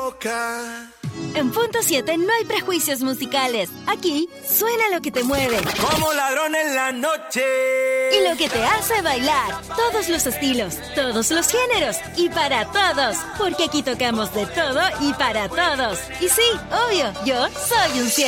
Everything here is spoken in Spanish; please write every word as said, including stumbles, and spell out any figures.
boca. En Punto siete no hay prejuicios musicales. Aquí suena lo que te mueve. Como ladrón en la noche. Y lo que te hace bailar. Todos los estilos, todos los géneros y para todos. Porque aquí tocamos de todo y para todos. Y sí, obvio, yo soy un cien.